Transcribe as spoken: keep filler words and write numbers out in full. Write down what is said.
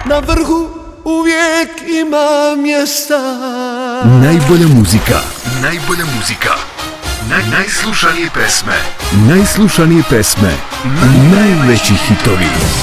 na vrhu uvijek ima mjesta. Najbolja muzika. Najbolja muzika. Naj, najslušanije pesme. Najslušanije pesme. Najveći hitovi.